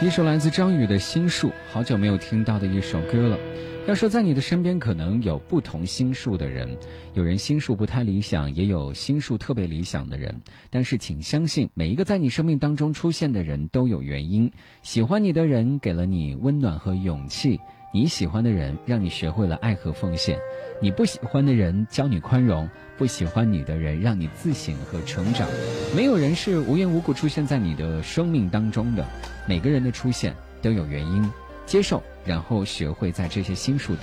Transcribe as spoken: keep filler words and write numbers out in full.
一首来自张宇的心树，好久没有听到的一首歌了。要说在你的身边可能有不同心术的人，有人心术不太理想，也有心术特别理想的人，但是请相信每一个在你生命当中出现的人都有原因。喜欢你的人给了你温暖和勇气，你喜欢的人让你学会了爱和奉献，你不喜欢的人教你宽容，不喜欢你的人让你自省和成长。没有人是无缘无故出现在你的生命当中的，每个人的出现都有原因，接受，然后学会在这些心术